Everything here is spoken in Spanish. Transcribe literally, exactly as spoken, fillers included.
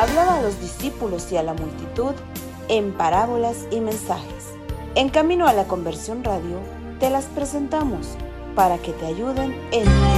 hablaba a los discípulos y a la multitud en parábolas y mensajes. En Camino a la Conversión Radio te las presentamos para que te ayuden en tu